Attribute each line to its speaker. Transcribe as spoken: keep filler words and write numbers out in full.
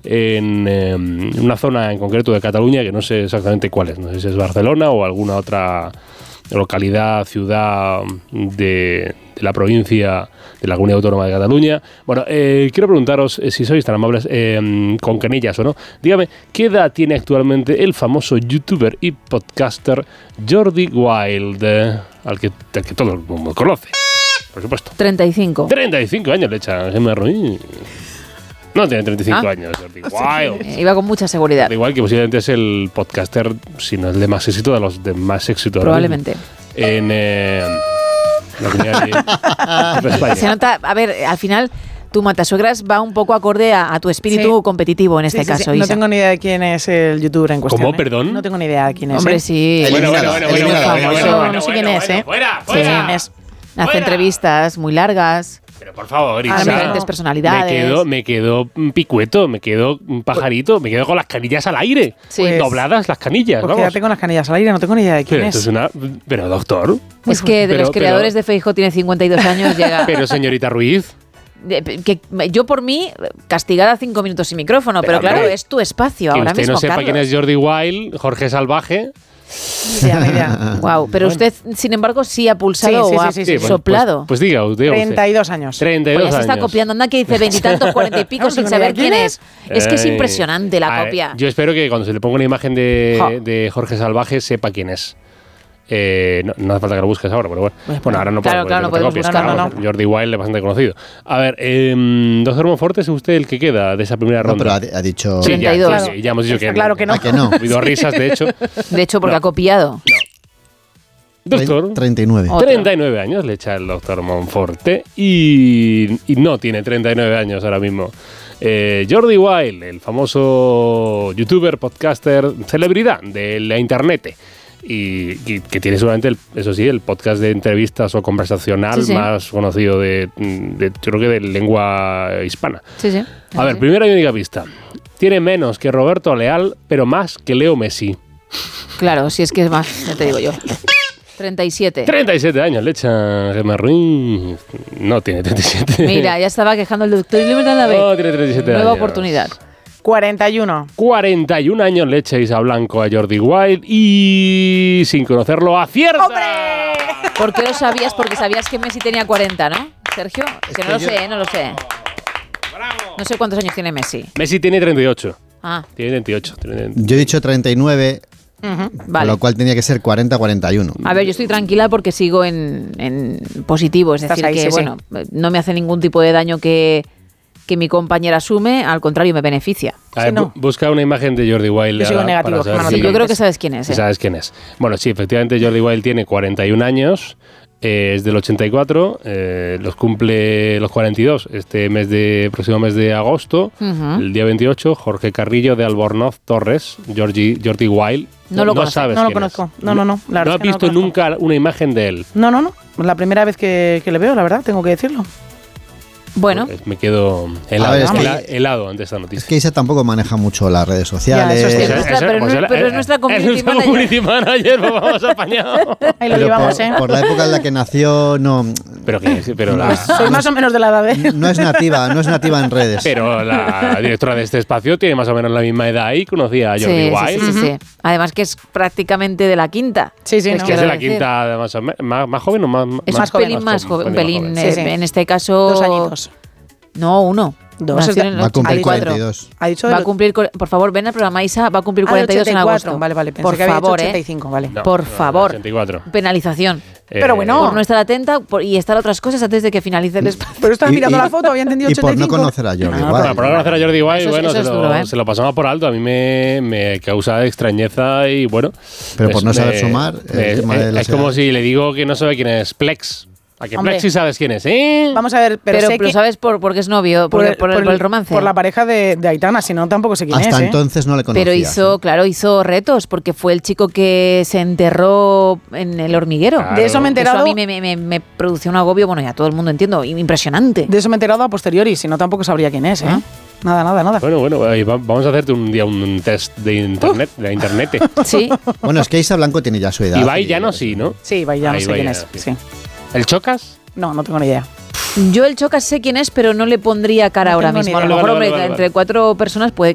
Speaker 1: en eh, una zona en concreto de Cataluña, que no sé exactamente cuál es, no sé si es Barcelona o alguna otra localidad, ciudad de, de la provincia de la Comunidad Autónoma de Cataluña. Bueno, eh, quiero preguntaros, eh, si sois tan amables, eh, con canillas o no, dígame, ¿qué edad tiene actualmente el famoso youtuber y podcaster Jordi Wild, eh, al, que, al que todo el mundo conoce, por supuesto?
Speaker 2: treinta y cinco.
Speaker 1: treinta y cinco años le echa Gemma Ruiz. No tiene treinta y cinco ah. años, Jordi Wild.
Speaker 2: Iba con mucha seguridad.
Speaker 1: Igual que posiblemente es el podcaster, si no el de más éxito, de los de más éxito.
Speaker 2: Probablemente.
Speaker 1: En eh, la comunidad de, de España.
Speaker 2: Se nota, a ver, al final tu Matasuegras va un poco acorde a, a tu espíritu sí. competitivo en este sí, sí,
Speaker 3: Sí.
Speaker 2: caso.
Speaker 3: No
Speaker 2: Isa.
Speaker 3: tengo ni idea de quién es el youtuber en cuestión.
Speaker 1: ¿Cómo,
Speaker 3: ¿eh?
Speaker 1: perdón?
Speaker 3: No tengo ni idea de quién es.
Speaker 2: Hombre,
Speaker 3: ¿eh?
Speaker 2: sí.
Speaker 1: Bueno, bueno, bueno, bueno, bueno,
Speaker 3: famoso,
Speaker 1: bueno, bueno,
Speaker 3: no sé quién
Speaker 1: bueno,
Speaker 3: es, ¿eh?
Speaker 1: Fuera,
Speaker 3: Sí,
Speaker 1: fuera.
Speaker 3: quién es.
Speaker 2: Hace
Speaker 1: Fuera.
Speaker 2: entrevistas muy largas.
Speaker 1: Pero por favor, Isa,
Speaker 2: a diferentes personalidades.
Speaker 1: Me quedo, me quedo picueto, me quedo un pajarito, me quedo con las canillas al aire.
Speaker 2: Sí.
Speaker 3: Pues,
Speaker 1: dobladas las canillas,
Speaker 3: pues
Speaker 1: vamos.
Speaker 3: quédate con las canillas al aire, no tengo ni idea de quién
Speaker 1: Pero,
Speaker 3: es.
Speaker 1: esto es una, pero doctor.
Speaker 2: Es que de
Speaker 1: pero,
Speaker 2: los creadores
Speaker 1: pero,
Speaker 2: de Feijóo tiene cincuenta y dos años, llega...
Speaker 1: Pero señorita Ruiz...
Speaker 2: De, que yo por mí, castigada cinco minutos sin micrófono, pero, pero claro, hombre, es tu espacio
Speaker 1: que
Speaker 2: ahora
Speaker 1: usted
Speaker 2: mismo,
Speaker 1: no sepa
Speaker 2: Carlos.
Speaker 1: quién es Jordi Wild, Jorge Salvaje...
Speaker 3: Ya, mira.
Speaker 2: Wow, pero usted, sin embargo, sí ha pulsado
Speaker 3: sí, sí,
Speaker 2: o ha
Speaker 3: sí, sí, sí.
Speaker 2: soplado.
Speaker 1: Pues, pues diga, diga
Speaker 3: treinta y dos años.
Speaker 1: treinta y dos
Speaker 2: pues ya se está
Speaker 1: años.
Speaker 2: copiando, anda que dice veintitantos, cuarenta y pico
Speaker 3: No,
Speaker 2: sin
Speaker 3: no
Speaker 2: saber quién es.
Speaker 1: es.
Speaker 2: Es que es
Speaker 1: Eh,
Speaker 2: impresionante la
Speaker 1: a
Speaker 2: copia.
Speaker 1: Ver, yo espero que cuando se le ponga una imagen de,
Speaker 2: Jo.
Speaker 1: de Jorge Salvaje sepa quién es. Eh, no, no hace falta que lo busques ahora, pero bueno.
Speaker 3: Pues,
Speaker 1: Bueno, ahora no
Speaker 2: claro,
Speaker 1: podemos,
Speaker 2: claro, no podemos
Speaker 1: copies,
Speaker 2: buscarlo,
Speaker 1: claro,
Speaker 3: no.
Speaker 1: Jordi Wild es bastante conocido. A ver, eh, doctor Monforte, ¿es usted el que queda de esa primera
Speaker 4: No,
Speaker 1: ronda?
Speaker 4: pero ha, ha dicho...
Speaker 1: Sí,
Speaker 2: treinta y dos.
Speaker 1: ya, sí, ya hemos dicho
Speaker 3: Está
Speaker 1: que
Speaker 3: claro que no.
Speaker 4: ¿A que no?
Speaker 1: Ha habido risas, de hecho.
Speaker 2: De hecho, porque
Speaker 1: No.
Speaker 2: ha copiado.
Speaker 1: Doctor,
Speaker 4: treinta y nueve.
Speaker 2: Otro.
Speaker 1: treinta y nueve años le echa el doctor Monforte y, y no tiene treinta y nueve años ahora mismo. Eh, Jordi Wild, el famoso youtuber, podcaster, celebridad de la internet. Y, y que tiene seguramente, el, eso sí, el podcast de entrevistas o conversacional
Speaker 2: Sí, sí.
Speaker 1: más conocido de, de, yo creo que de lengua hispana.
Speaker 2: Sí, sí.
Speaker 1: A ver, primera y única pista. Tiene menos que Roberto Leal, pero más que Leo Messi.
Speaker 2: Claro, si es que es más, ya te digo yo. treinta y siete.
Speaker 1: treinta y siete años le echa Gemma Ruiz. No tiene treinta y siete.
Speaker 2: Mira, ya estaba quejando el doctor y le metan la vez.
Speaker 1: No, tiene treinta y siete
Speaker 2: Nueva
Speaker 1: años.
Speaker 2: oportunidad.
Speaker 3: cuarenta y uno.
Speaker 1: cuarenta y un años le echa Isa Blanco a Jordi Wild y sin conocerlo acierta.
Speaker 3: ¡Hombre!
Speaker 2: ¿Por qué lo sabías? Porque sabías que Messi tenía cuarenta, ¿no, Sergio? Que no
Speaker 4: que
Speaker 2: lo
Speaker 4: yo-
Speaker 2: sé, no lo sé. No sé cuántos años tiene Messi.
Speaker 1: Messi tiene treinta y ocho.
Speaker 2: Ah,
Speaker 1: Tiene treinta y ocho. Tiene-
Speaker 4: Yo he dicho treinta y nueve,
Speaker 2: vale.
Speaker 4: con lo cual tenía que ser cuarenta cuarenta y uno.
Speaker 2: A ver, yo estoy tranquila porque sigo en, en positivo. Es
Speaker 3: Estás
Speaker 2: decir,
Speaker 3: ahí,
Speaker 2: que
Speaker 3: sí, sí.
Speaker 2: bueno, no me hace ningún tipo de daño que, que mi compañera asume. Al contrario, me beneficia.
Speaker 1: A ver,
Speaker 3: Sí, no.
Speaker 1: bu- busca una imagen de Jordi Wild.
Speaker 3: Yo sigo
Speaker 1: ahora
Speaker 3: negativo,
Speaker 1: para saber
Speaker 3: Gemma,
Speaker 1: si-
Speaker 2: Sí, yo creo que sabes quién es. ¿eh?
Speaker 1: ¿Sabes quién es? Bueno, sí, efectivamente Jordi Wild tiene cuarenta y un años, eh, es del ochenta y cuatro, eh, los cumple los cuarenta y dos este mes de próximo mes de agosto,
Speaker 2: Ujú.
Speaker 1: el día veintiocho, Jorge Carrillo de Albornoz Torres, Jordi, Jordi Wild.
Speaker 2: No lo conoce.
Speaker 1: sabes
Speaker 3: No lo
Speaker 1: quién es.
Speaker 3: conozco. No, no, no. La verdad
Speaker 1: No
Speaker 3: es
Speaker 1: has
Speaker 3: que no lo
Speaker 1: visto
Speaker 3: conozco.
Speaker 1: nunca una imagen de él.
Speaker 3: No, no, no. La primera vez que, que le veo, la verdad, tengo que decirlo.
Speaker 2: Bueno,
Speaker 1: Pues me quedo helado,
Speaker 4: A ver, es que-
Speaker 1: hela- helado ante esta noticia.
Speaker 4: Es que Isa tampoco maneja mucho las redes sociales.
Speaker 3: Ya, eso es
Speaker 2: Es
Speaker 3: cierto.
Speaker 2: nuestra- pero no- pero es nuestra community
Speaker 1: es nuestra
Speaker 2: manager.
Speaker 1: community manager, pues vamos apañado.
Speaker 3: Ahí lo
Speaker 4: Pero
Speaker 3: llevamos,
Speaker 4: por,
Speaker 3: ¿eh?
Speaker 4: por la época en la que nació, no,
Speaker 1: Pero que pero la,
Speaker 3: Soy más o menos de la edad de...
Speaker 4: no es nativa, no es nativa en redes.
Speaker 1: pero la directora de este espacio tiene más o menos la misma edad y conocía a
Speaker 2: sí,
Speaker 1: Jordi
Speaker 2: sí,
Speaker 1: Wild.
Speaker 2: sí, sí, sí. Además que es prácticamente de la quinta.
Speaker 3: Sí, sí,
Speaker 2: Es
Speaker 3: no.
Speaker 1: Que es de la
Speaker 2: Quiero decir,
Speaker 1: quinta más, o me- más, más joven o más,
Speaker 2: Es
Speaker 3: Más
Speaker 2: un
Speaker 3: joven,
Speaker 2: pelín
Speaker 3: más
Speaker 2: más joven, un pelín,
Speaker 1: más
Speaker 2: eh,
Speaker 3: Sí, sí.
Speaker 2: en este caso...
Speaker 3: Dos añitos.
Speaker 2: No, uno.
Speaker 3: Dos,
Speaker 2: Nació
Speaker 3: es de-
Speaker 2: en el
Speaker 4: Va a cumplir
Speaker 2: ochenta y cuatro.
Speaker 4: cuarenta y dos.
Speaker 3: Ha dicho
Speaker 2: Va a
Speaker 3: del-
Speaker 2: cumplir, cu- por favor, ven al programa Isa, va a cumplir
Speaker 3: Ah, del
Speaker 2: cuarenta y dos en
Speaker 3: ochenta y cuatro.
Speaker 2: agosto.
Speaker 3: Vale, vale. Pensé
Speaker 2: Por
Speaker 3: que había dicho
Speaker 2: favor,
Speaker 3: ochenta y
Speaker 2: ¿eh?
Speaker 3: cinco, vale.
Speaker 1: No,
Speaker 2: Por
Speaker 1: no,
Speaker 2: favor.
Speaker 1: ochenta y cuatro.
Speaker 2: Penalización.
Speaker 1: Eh,
Speaker 3: Pero bueno.
Speaker 2: Por no estar atenta por- y estar a otras cosas antes de que finalice el espacio.
Speaker 3: Pero estaba
Speaker 4: Y-
Speaker 3: mirando
Speaker 4: y-
Speaker 3: la foto, había entendido
Speaker 4: Y
Speaker 3: ochenta y
Speaker 4: por no
Speaker 3: cinco.
Speaker 4: conocer a Jordi
Speaker 3: Ah,
Speaker 4: Wild.
Speaker 1: Bueno, por no conocer a Jordi Wild,
Speaker 2: Eso es-
Speaker 1: bueno,
Speaker 2: eso
Speaker 1: se,
Speaker 2: es
Speaker 1: lo,
Speaker 2: duro, ¿eh?
Speaker 1: se lo pasamos por alto. A mí me, me causa extrañeza y bueno.
Speaker 4: Pero por
Speaker 1: es-
Speaker 4: no saber
Speaker 1: me-
Speaker 4: sumar, el
Speaker 1: me-
Speaker 4: tema de
Speaker 1: es,
Speaker 4: las
Speaker 1: es como
Speaker 4: edades.
Speaker 1: si le digo que no sabe quién es Plex. ¿A que
Speaker 3: Hombre.
Speaker 1: Plex sí sabes quién es? ¿Eh?
Speaker 3: Vamos a ver, pero,
Speaker 2: Pero,
Speaker 3: sé
Speaker 2: pero
Speaker 3: que...
Speaker 2: ¿sabes por, porque es novio? Por, por, el, por el romance.
Speaker 3: Por la pareja de, de Aitana, si no tampoco sé quién
Speaker 4: Hasta
Speaker 3: es, ¿eh?
Speaker 4: entonces no le conocía.
Speaker 2: Pero hizo, claro, hizo retos porque fue el chico que se enterró en el hormiguero.
Speaker 1: Claro.
Speaker 3: De eso me he
Speaker 2: Eso
Speaker 3: enterado...
Speaker 2: a mí me, me, me, me produció un agobio, bueno, ya todo el mundo entiendo, impresionante.
Speaker 3: De eso me he enterado a posteriori, si no tampoco sabría quién es, ¿eh?
Speaker 2: Ah.
Speaker 3: Nada, nada, nada.
Speaker 1: Bueno, bueno, ahí va- vamos a hacerte un día un test de internet, de la internet.
Speaker 2: Sí,
Speaker 4: Bueno, es que Isa Blanco tiene ya su edad.
Speaker 1: Ibai
Speaker 4: y-
Speaker 1: ya no sí, ¿no?
Speaker 3: Sí, vaya, no
Speaker 1: Ahí
Speaker 3: sé
Speaker 1: va
Speaker 3: quién
Speaker 1: ya,
Speaker 3: es.
Speaker 1: sí.
Speaker 3: Sí.
Speaker 1: ¿El Chocas?
Speaker 3: No, no tengo ni idea.
Speaker 2: yo el Chocas sé quién es, pero no le pondría cara
Speaker 3: No
Speaker 2: ahora
Speaker 3: tengo ni
Speaker 2: mismo. A lo
Speaker 3: idea.
Speaker 2: mejor,
Speaker 1: Vale,
Speaker 2: hombre,
Speaker 1: vale, vale,
Speaker 2: entre
Speaker 1: vale.
Speaker 2: cuatro personas puede